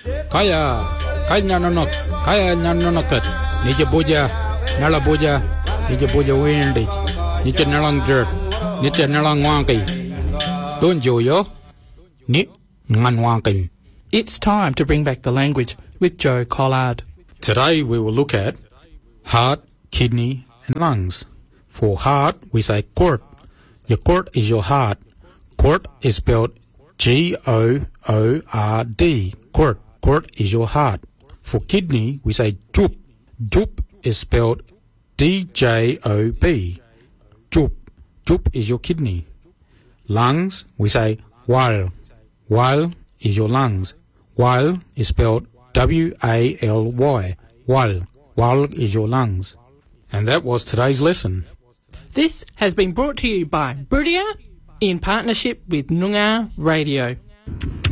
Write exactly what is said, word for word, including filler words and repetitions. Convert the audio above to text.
Kaya, kaya nanok, kaya nanonokat. Nija boja, nala boja, nija boja windig. Nija nalang dirt, nija nalang wanki. Don't you yo? Ni ngan wanki. It's time to bring back the language with Joe Collard. Today we will look at heart, kidney and lungs. For heart, we say court. Your court is your heart. Court is spelled G O O R D. Court. Court is your heart. For kidney, we say jup. Jup is spelled D J O B. Jup. Jup is your kidney. Lungs, we say wal. Wal is your lungs. Wal is spelled W A L Y. Wal. Wal is your lungs. And that was today's lesson. This has been brought to you by Brillia in partnership with Noongar Radio.